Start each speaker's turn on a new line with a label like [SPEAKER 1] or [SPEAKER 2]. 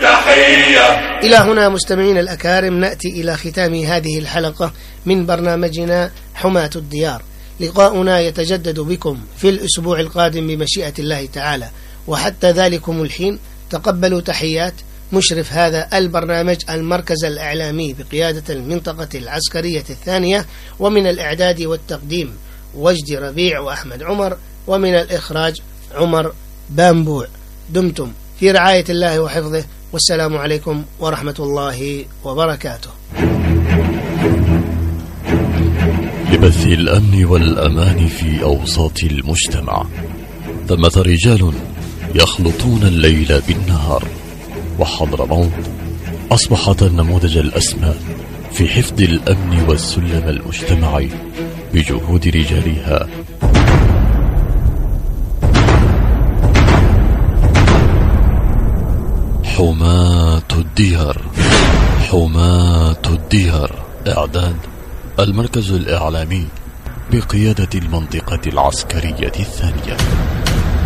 [SPEAKER 1] تحية.
[SPEAKER 2] إلى هنا مستمعين الأكارم نأتي إلى ختام هذه الحلقة من برنامجنا حماة الديار. لقاؤنا يتجدد بكم في الأسبوع القادم بمشيئة الله تعالى، وحتى ذلكم الحين تقبلوا تحيات مشرف هذا البرنامج المركز الإعلامي بقيادة المنطقة العسكرية الثانية، ومن الإعداد والتقديم وجدي ربيع وأحمد عمر، ومن الإخراج عمر بامبوع. دمتم في رعاية الله وحفظه، والسلام عليكم ورحمة الله وبركاته.
[SPEAKER 3] لبث الأمن والأمان في أوساط المجتمع ثمة رجال يخلطون الليل بالنهار، وحضرموت أصبحت النموذج الأسمى في حفظ الأمن والسلم المجتمعي بجهود رجالها. حماة الديار. حماة الديار. إعداد المركز الإعلامي بقيادة المنطقة العسكرية الثانية.